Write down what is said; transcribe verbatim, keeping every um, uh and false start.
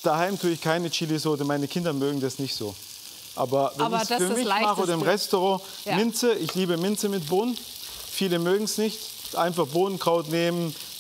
daheim tue ich keine Chilisoße. Meine Kinder mögen das nicht so. Aber wenn Aber ich es das für ist mich das mache oder im Leichteste. Restaurant, Ja. Minze, ich liebe Minze mit Bohnen. Viele mögen es nicht. Einfach Bohnenkraut nehmen,